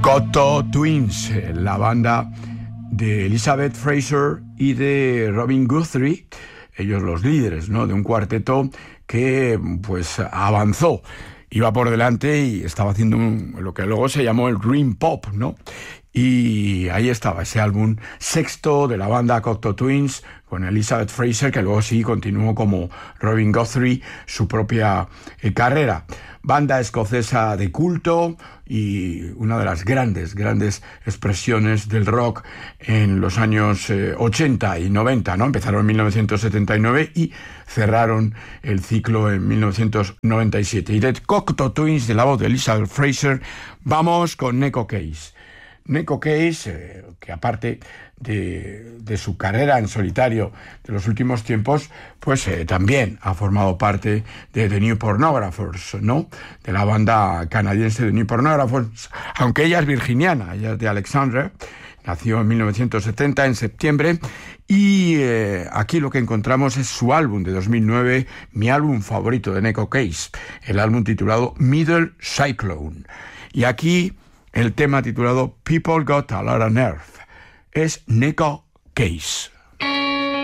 Cocteau Twins, la banda de Elizabeth Fraser y de Robin Guthrie, ellos los líderes, ¿no?, de un cuarteto que pues avanzó, iba por delante y estaba haciendo lo que luego se llamó el Dream Pop, ¿no? Y ahí estaba ese álbum sexto de la banda Cocteau Twins con Elizabeth Fraser, que luego sí continuó como Robin Guthrie su propia carrera. Banda escocesa de culto y una de las grandes expresiones del rock en los años 80 y 90, ¿no? Empezaron en 1979 y cerraron el ciclo en 1997. Y de Cocteau Twins, de la voz de Elizabeth Fraser, vamos con Neko Case. Neko Case, que aparte de su carrera en solitario de los últimos tiempos, pues también ha formado parte de The New Pornographers, ¿no?, de la banda canadiense The New Pornographers, aunque ella es virginiana, ella es de Alexandria, nació en 1970, en septiembre, y aquí lo que encontramos es su álbum de 2009, mi álbum favorito de Neko Case, el álbum titulado Middle Cyclone. Y aquí el tema titulado People Got a Lot of Nerve es Neko Case.